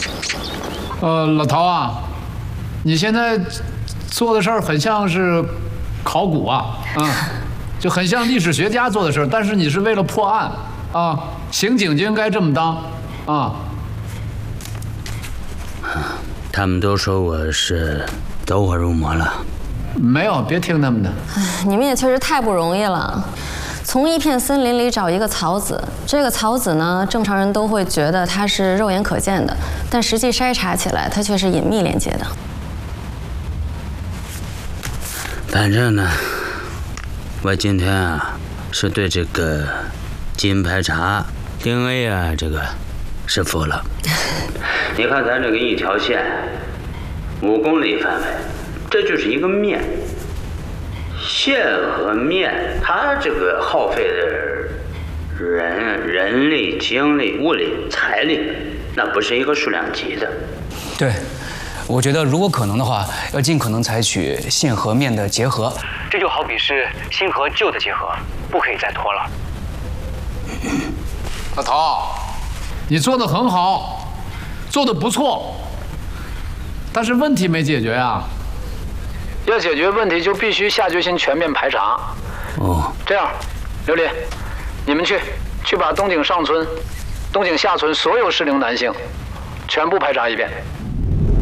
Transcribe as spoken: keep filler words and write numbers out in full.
呃，老陶啊，你现在做的事儿很像是考古啊，嗯，就很像历史学家做的事儿，但是你是为了破案啊，刑警就应该这么当啊。 他们都说我是走火入魔了。 没有，别听他们的。 唉，你们也确实太不容易了。从一片森林里找一个草籽，这个草籽呢，正常人都会觉得它是肉眼可见的，但实际筛查起来，它却是隐秘连接的。 反正呢，我今天啊，是对这个基因排查、D N A 啊，这个是服了。你看咱这个一条线，五公里范围，这就是一个面。线和面，它这个耗费的人、人力、精力、物力、财力，那不是一个数量级的。 对，我觉得如果可能的话，要尽可能采取线和面的结合。这就好比是新和旧的结合，不可以再拖了。 老陶，你做的很好，做的不错，但是问题没解决啊。要解决问题，就必须下决心全面排查。 哦， 这样，刘林，你们去，去把东井上村、东井下村所有适龄男性全部排查一遍。